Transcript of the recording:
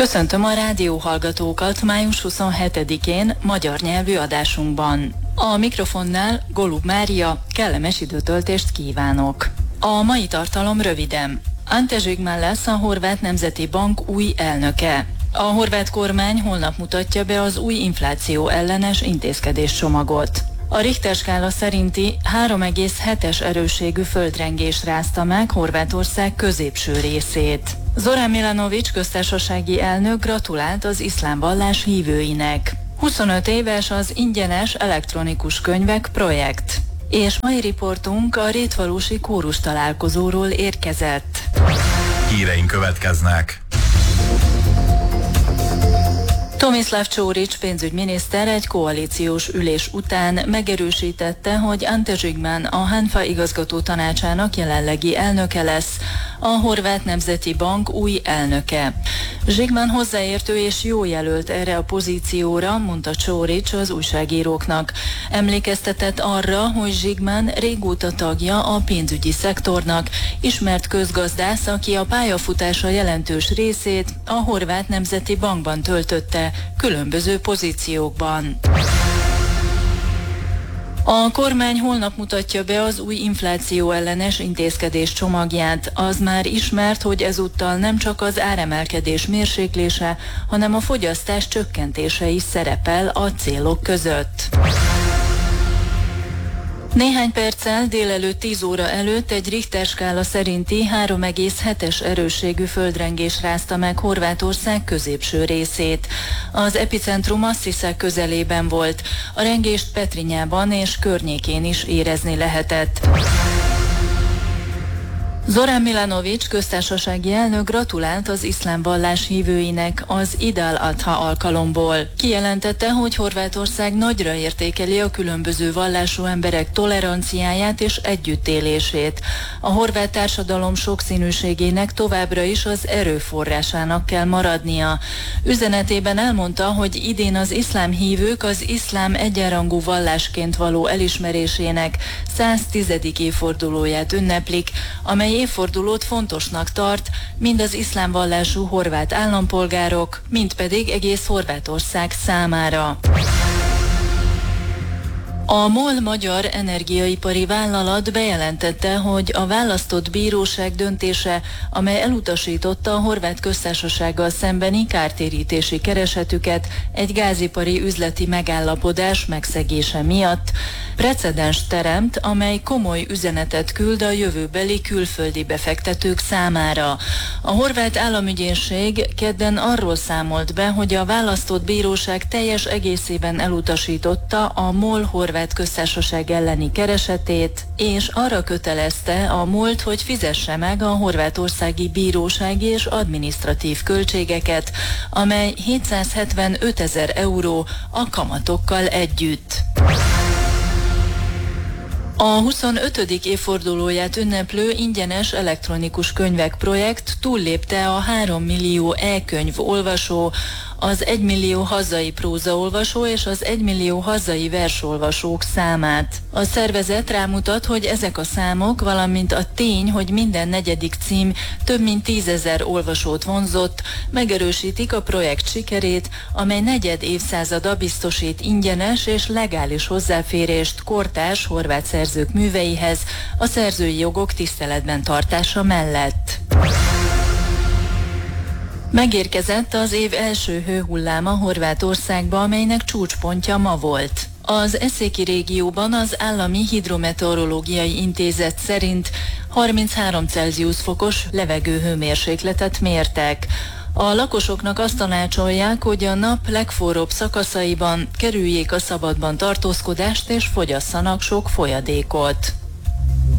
Köszöntöm a rádióhallgatókat május 27-én magyar nyelvű adásunkban. A mikrofonnál Golub Mária, kellemes időtöltést kívánok. A mai tartalom röviden. Ante Zsigman lesz a Horvát Nemzeti Bank új elnöke. A horvát kormány holnap mutatja be az új infláció ellenes intézkedéscsomagot. A Richter skála szerinti 3,7-es erősségű földrengés rázta meg Horvátország középső részét. Zoran Milanović köztársasági elnök gratulált az iszlám vallás hívőinek. 25 éves az ingyenes elektronikus könyvek projekt. És mai riportunk a rétfalusi kórus találkozóról érkezett. Híreink következnek. Tomislav Čorić pénzügyminiszter egy koalíciós ülés után megerősítette, hogy Ante Zsigman a Hanfa igazgató tanácsának jelenlegi elnöke lesz, a Horvát Nemzeti Bank új elnöke. Zsigman hozzáértő és jó jelölt erre a pozícióra, mondta Čorić az újságíróknak. Emlékeztetett arra, hogy Zsigman régóta tagja a pénzügyi szektornak, ismert közgazdász, aki a pályafutása jelentős részét a Horvát Nemzeti Bankban töltötte, különböző pozíciókban. A kormány holnap mutatja be az új infláció ellenes intézkedés csomagját. Az már ismert, hogy ezúttal nem csak az áremelkedés mérséklése, hanem a fogyasztás csökkentése is szerepel a célok között. Néhány perccel délelőtt 10 óra előtt egy Richter skála szerinti 3,7-es erősségű földrengés rázta meg Horvátország középső részét. Az epicentrum Assziszek közelében volt. A rengést Petrinyában és környékén is érezni lehetett. Zoran Milanović köztársasági elnök gratulált az iszlám vallás hívőinek az Id al-Adha alkalomból. Kijelentette, hogy Horvátország nagyra értékeli a különböző vallású emberek toleranciáját és együttélését. A horvát társadalom sokszínűségének továbbra is az erőforrásának kell maradnia. Üzenetében elmondta, hogy idén az iszlám hívők az iszlám egyenrangú vallásként való elismerésének 110. évfordulóját ünneplik, amely évfordulót fontosnak tart mind az iszlám vallású horvát állampolgárok, mind pedig egész Horvátország számára. A MOL magyar energiaipari vállalat bejelentette, hogy a választott bíróság döntése, amely elutasította a Horvát Köztársasággal szembeni kártérítési keresetüket egy gázipari üzleti megállapodás megszegése miatt, precedens teremt, amely komoly üzenetet küld a jövőbeli külföldi befektetők számára. A horvát államügyészség kedden arról számolt be, hogy a választott bíróság teljes egészében elutasította a MOL Horvát Köztársaság elleni keresetét, és arra kötelezte a MOL-t, hogy fizesse meg a horvátországi bírósági és adminisztratív költségeket, amely 775 000 euró a kamatokkal együtt. A 25. évfordulóját ünneplő ingyenes elektronikus könyvek projekt túllépte a 3 millió e-könyv olvasó, az 1 millió hazai prózaolvasó és az 1 millió hazai versolvasók számát. A szervezet rámutat, hogy ezek a számok, valamint a tény, hogy minden negyedik cím több mint 10 000 olvasót vonzott, megerősítik a projekt sikerét, amely negyed évszázada biztosít ingyenes és legális hozzáférést kortárs horvát szerzők műveihez a szerzői jogok tiszteletben tartása mellett. Megérkezett az év első hőhulláma Horvátországba, amelynek csúcspontja ma volt. Az Eszéki régióban az Állami Hidrometeorológiai Intézet szerint 33 Celsius fokos levegőhőmérsékletet mértek. A lakosoknak azt tanácsolják, hogy a nap legforróbb szakaszaiban kerüljék a szabadban tartózkodást és fogyasszanak sok folyadékot.